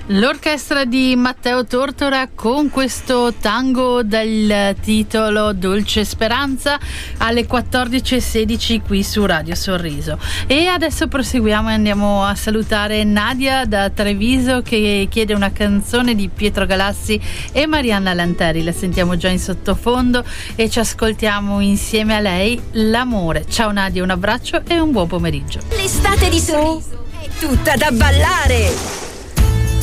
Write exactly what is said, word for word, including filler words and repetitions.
L'orchestra di Matteo Tortora con questo tango dal titolo Dolce Speranza alle quattordici e sedici qui su Radio Sorriso. E adesso proseguiamo e andiamo a salutare Nadia da Treviso che chiede una canzone di Pietro Galassi e Marianna Lanteri. La sentiamo già in sottofondo e ci ascoltiamo insieme a lei L'amore. Ciao Nadia, un abbraccio e un buon pomeriggio. L'estate di Sorriso è tutta da ballare.